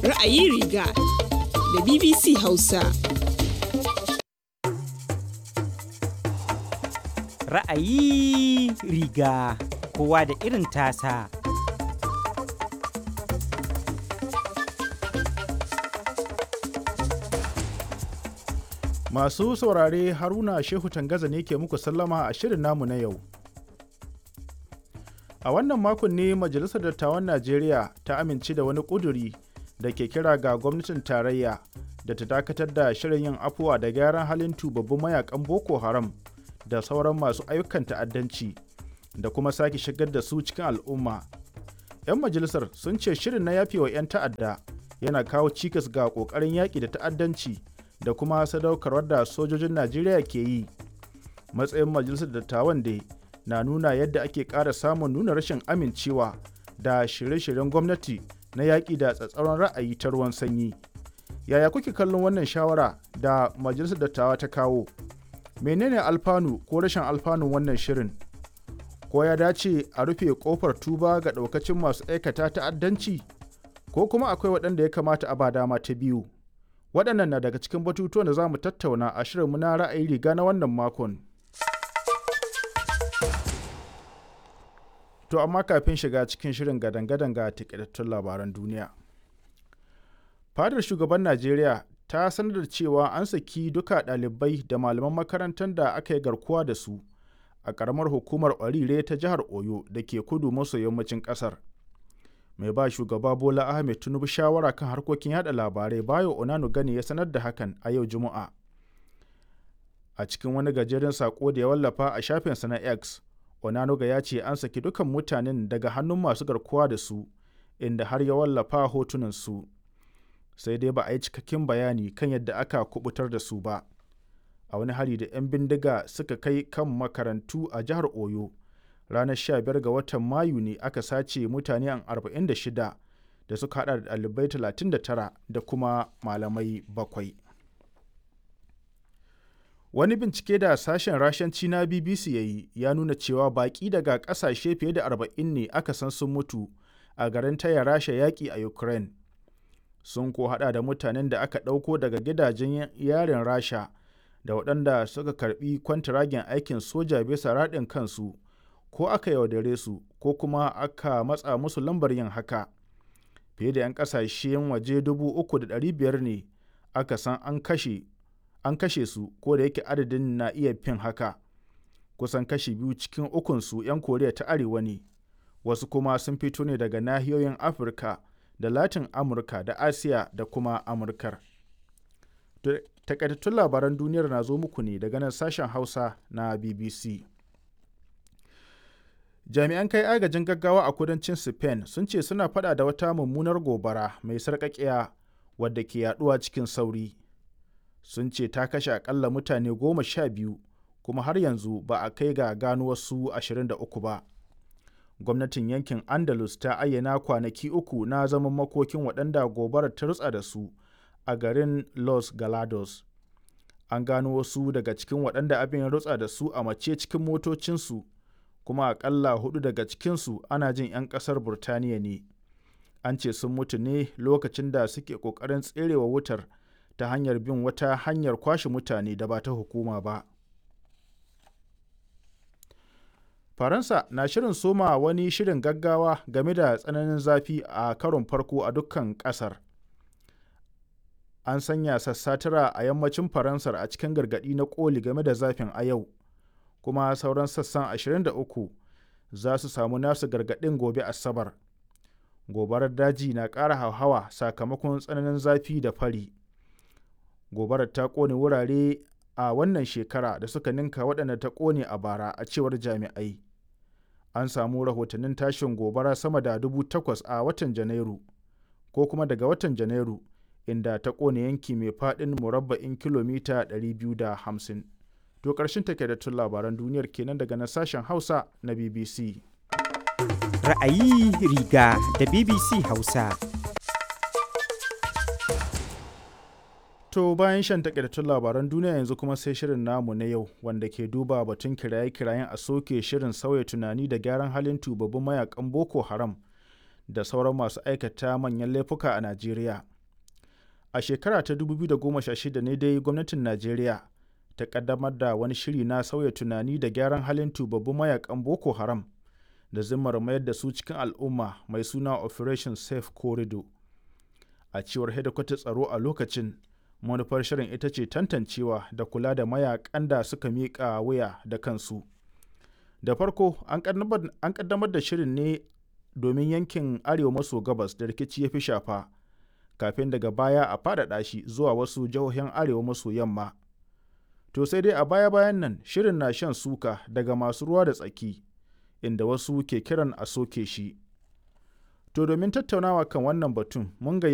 Ra'ayi riga da BBC Hausa. Ra'ayi riga kowa da irin tasa. Masu saurare Haruna Shehu Tangaza ne ke muku sallama a shirin namu na yau. A wannan makon ne Majalisar Dattawan Najeriya ta amince da wani ƙuduri da ke kira ga gwamnatin tarayya da ta dakatar da shirin yin afuwa da gyaran halin tubabbun mayakan Boko Haram da sauran masu ayyukan ta'addanci da kuma sake shigar da su cikin al'umma. 'Yan majalisar sun ce shirin na yafewa 'yan ta'adda yana kawo cikas ga ƙoƙarin yaƙi da ta'addanci da kuma sadaukarwar da sojojin Najeriya ke yi. Matsayin Majalisar Dattawan dai na nuna yadda ake ƙara samun nuna rashin amincewa da shirye-shiryen gwamnati na yaƙi da tsatsauran ra'ayi ta ruwan sanyi. Yaya kuke kallon wannan shawara da Majalisar Dattawa ta kawo? Menene alfanu ko rashin alfanun wannan shirin? Ko ya dace a rufe ƙofar tuba ga ɗaukacin masu aikata ta'addanci? Ko kuma akwai waɗanda ya kamata a ba dama ta biyu? Waɗannan na daga cikin batutuwan da za mu tattauna a shirinmu na ra'ayi riga na wannan makon. To amma kafin shiga cikin shirin gadan-gadan ga takaitattun labaran duniya. Fadar shugaban Najeriya ta sanar da cewa an saki duka ɗalibai da malaman makarantar da aka yi garkuwa da su a ƙaramar hukumar Orire ta jihar Oyo da ke kudu maso yammacin ƙasar. Mai ba shugaba Bola Ahmed Tinubu shawara kan harkokin yada labarai Bayo Onanugani ya sanar da hakan a yau Juma'a. A cikin wani gajeren sako da ya wallafa a shafinsa na X, Onanuga ya ce an saki dukan mutanen daga hannun masu garkuwa da su, inda har ya wallafa hotunan su. Sai dai ba a yi cikakken bayani kan yadda aka kubutar da su ba. A wani hari da 'yan bindiga suka kai kan makarantu a jihar Oyo, ranar 15 ga watan Mayu ne aka sace mutane 46 da suka hada da ɗalibai 39 da kuma malamai 7. Wani bincike da sashen Rashanci na BBC ya yi ya nuna cewa baƙi daga ƙasashe fiye da 40 ne aka san sun mutu a garin taya Rasha yaƙi a Ukraine. Sun ko hada da mutanen da aka ɗauko daga gidajen yarin Rasha da waɗanda suka karɓi kwantiragen aikin soja bisa raɗin kansu, ko aka yaudare su ko kuma aka matsa musu lambar yin haka. Fiye da 'yan ƙasashen waje 3,500 ne aka san an kashe su, ko da yake adadin na iya fin haka. Kusan kashi 2 cikin ukunsu 'yan Koriya ta Arewa ne, wasu kuma sun fito ne daga nahiyoyin Afirka da Latin Amurka da Asiya da kuma Amurkar. Takaitattun labaran duniyar na zo muku ne daga nan sashen Hausa na BBC. Jami'an kai agajin gaggawa a kudancin Spain sun ce suna fada da wata mummunar gobara mai sarƙaƙiya wadda ke yaduwa cikin sauri. Sun ce ta kashe akalla mutane 12 kuma har yanzu ba a kai ga gano wasu 23 ba. Gwamnatin yankin Andalus ta ayyana kwanaki 3 na zaman makokin waɗanda gobarar ta rutsa da su a garin Los Galados. An gano wasu daga cikin waɗanda abin ya rutsa da su a mace cikin motocinsu, kuma akalla 4 daga cikinsu ana jin 'yan ƙasar Burtaniya ne. An ce sun mutu ne lokacin da suke ƙoƙarin tserewa wutar ta hanyar bin wata hanyar kwashe mutane da ba ta hukuma ba. Faransa na shirin soma wani shirin gaggawa game da tsananin zafi a karon farko a dukkan ƙasar. An sanya sassa tara a yammacin Faransar a cikin gargaɗi na ƙoli game da zafin a yau, kuma sauran sassan 23 za su samu nasu gargaɗin gobe Asabar. Gobarar daji na ƙara hauhawa sakamakon tsananin zafi da fari. Gobarar ta ƙone wurare a wannan shekara da suka ninka waɗanda ta ƙone a bara, a cewar jami'ai. An samu rahotannin tashin gobara sama da 8,000 a watan Janairu, ko kuma daga watan Janairu, inda ta ƙone yanki mai faɗin murabba'in kilomita 250. To ƙarshen takaitattun labaran duniyar kenan daga na sashen Hausa na BBC. Ra'ayi riga da BBC Hausa. To bayan shan takaitattun labaran duniya yanzu kuma sai shirin namu na yau, wanda ke duba batun kiraye-kirayen a soke shirin sauya tunani da gyaran halin tubabbun mayakan Boko Haram da sauran masu aikata manyan laifuka a Najeriya. A shekara ta 2016 ne dai gwamnatin Najeriya ta ƙaddamar da wani shiri na sauya tunani da gyaran halin tubabbun mayakan Boko Haram da zimmar mayar da su cikin al'umma mai suna Operation Safe Corridor. A cewar hedikwatar tsaro a lokacin, manufar shirin ita ce tantancewa da kula da mayakan da suka miƙa wuya da kansu. Da farko an ƙaddamar da shirin ne domin yankin arewa maso gabas da rikici ya fi shafa, kafin daga baya a faɗaɗa shi zuwa wasu jihohin arewa maso yamma. To sai dai a baya-bayan nan shirin na shan suka daga masu ruwa da tsaki, inda wasu ke kiran a soke shi. To domin tattaunawa kan wannan batun mun